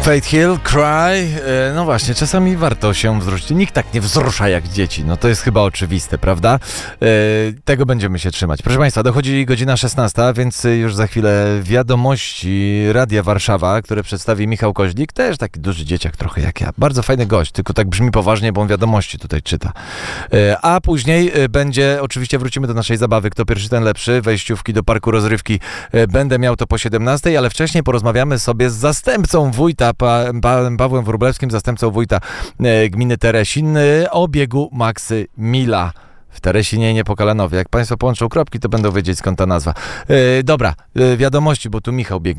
Faith Hill, Cry. No właśnie, czasami warto się wzruszyć. Nikt tak nie wzrusza jak dzieci. No to jest chyba oczywiste, prawda? Tego będziemy się trzymać. Proszę Państwa, dochodzi godzina 16, więc już za chwilę wiadomości Radia Warszawa, które przedstawi Michał Koźlik. Też taki duży dzieciak trochę jak ja. Bardzo fajny gość, tylko tak brzmi poważnie, bo on wiadomości tutaj czyta. A później oczywiście wrócimy do naszej zabawy. Kto pierwszy, ten lepszy. Wejściówki do parku rozrywki będę miał to po 17, ale wcześniej porozmawiamy sobie z zastępcą wójta, Pawłem Wróblewskim, zastępcą wójta gminy Teresin o biegu Maksymila w Teresinie i Niepokalanowie. Jak Państwo połączą kropki, to będą wiedzieć, skąd ta nazwa. Dobra, wiadomości, bo tu Michał biegnie.